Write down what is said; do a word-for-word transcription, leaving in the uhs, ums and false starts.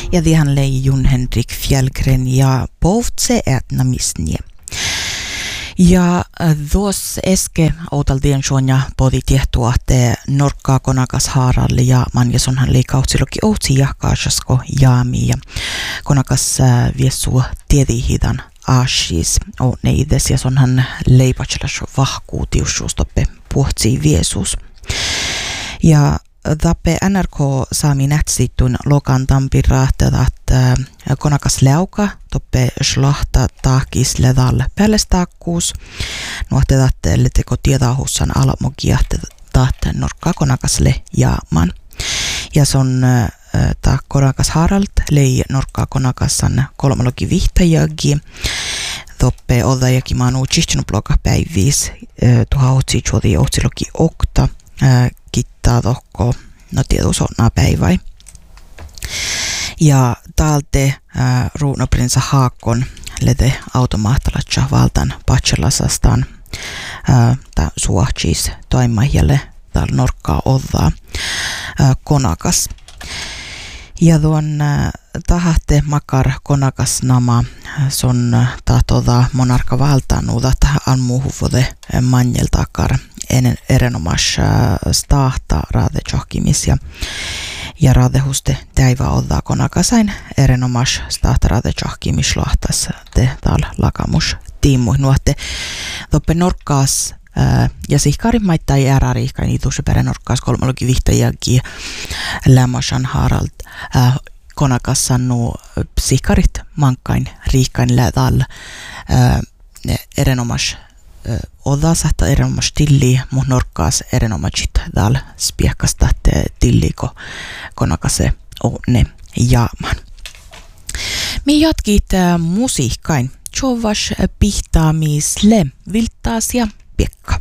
Ja det handlar Jon Henrik Fjällgren ja Povtse ätnamisnie. Ja tuossa eske outaltien suonja podi tiehtua te norkkaa konakas haaralle ja manjasonhan liikautsiloki outsi jahkaasasko jaami ja konakas viessu tiedihidan aashis o neides ja sonhan leipatselas vahkuutiussuustoppe puhtsii viesus. Ja tappe N R K saami nätsittun lokan tampirahtadat konakas leuka toppe slahta tahkis ledal päälestaakkuus. Nuhtetat leteko tiedahussan alamogia taat norkkaa konakasle jaaman. Ja son ta konakas Harald lei norkkaa konakassan kolmalogi vihtajagi. Toppe odajakin maanu chihtunuploka päiviis tuha otsi juodi otsilogi okta. Kittaa tohko, no tietysti onnaa päiväi. Ja täältä ruunoprinsa Haakon lede automaattalatsa valtan patselasastaan tämä suohtis toimaijalle täällä norkkaa oddaa konakas. Ja tuon tahte makar konakas nama son tahtoda monarka valtanuudat almuhuvode manjeltakar en erinomas stahta raade johkimis ja ja raadehuste täivä oddaa konakasain erinomas stahta raade johkimis lohtas te tal lakamus tiimu nuotte toppe norkkaas ja sihkari maittai ärariikka niitusse pere norkkaas kolmologi vihtajakin lämmasan Harald konakassannu sihkarit mankkain riikkain lädal erinomas odda sahta erinomas tilli mun norkkaas erinomasit dal spiekasta te tilliko konakase onne jaaman. Mi jatkit musiikkain. Tjovas pihtaamisle viltaas ja Pekka.